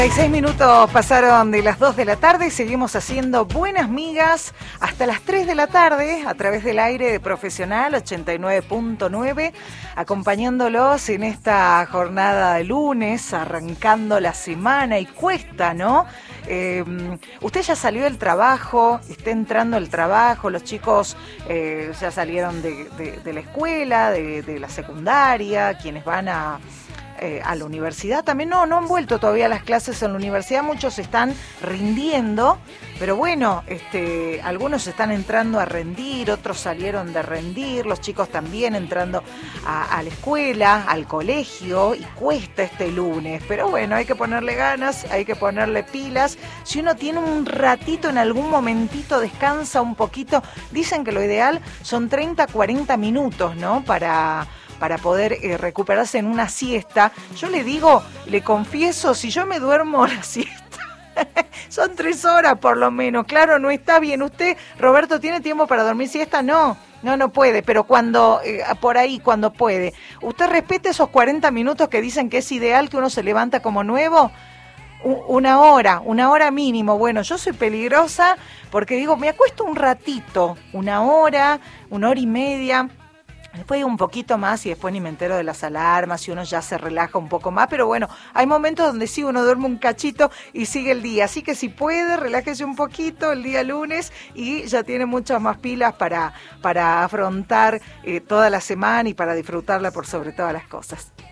6 minutos pasaron de las 2 de la tarde y seguimos haciendo buenas migas hasta las 3 de la tarde a través del aire de Profesional 89.9, acompañándolos en esta jornada de lunes, arrancando la semana y cuesta, ¿no? Usted ya salió del trabajo, está entrando al trabajo, los chicos ya salieron de la escuela, de la secundaria, quienes van a la universidad también, no han vuelto todavía a las clases en la universidad, muchos están rindiendo, pero bueno, algunos están entrando a rendir, otros salieron de rendir, los chicos también entrando a la escuela, al colegio, y cuesta este lunes, pero bueno, hay que ponerle ganas, hay que ponerle pilas. Si uno tiene un ratito, en algún momentito descansa un poquito, dicen que lo ideal son 30, 40 minutos, ¿no? Para poder recuperarse en una siesta. Yo le digo, le confieso, si yo me duermo la siesta, son 3 horas por lo menos. Claro, no está bien. ¿Usted, Roberto, tiene tiempo para dormir siesta? No puede, pero cuando, por ahí, cuando puede. ¿Usted respeta esos 40 minutos que dicen que es ideal que uno se levanta como nuevo? Una hora mínimo. Bueno, yo soy peligrosa porque digo, me acuesto un ratito, una hora y media. Después un poquito más y después ni me entero de las alarmas y uno ya se relaja un poco más, pero bueno, hay momentos donde sí uno duerme un cachito y sigue el día, así que si puede, relájese un poquito el día lunes y ya tiene muchas más pilas para afrontar toda la semana y para disfrutarla por sobre todas las cosas.